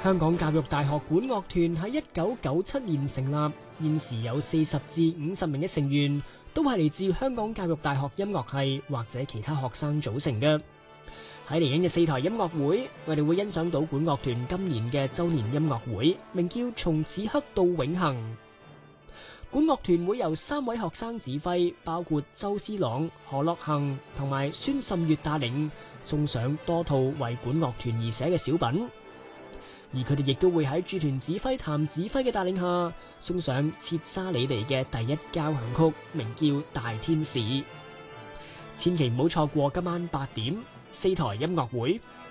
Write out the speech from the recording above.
香港教育大學管樂團喺1997年成立，現時有40至50名嘅成員，都係嚟自香港教育大學音樂系或者其他學生組成嘅。喺嚟緊嘅4台音樂會，我哋會欣賞到管樂團今年嘅周年音樂會，名叫《從此刻到永恆》。管樂團會由3位學生指揮，包括周思朗、何樂恒同埋孫滲月帶領，送上多套為管樂團而寫嘅小品。而佢哋亦都會喺駐團指揮譚指揮嘅帶領下，送上切沙里尼嘅第一交響曲，名叫《大天使》。千祈唔好錯過今晚8點4台音樂會。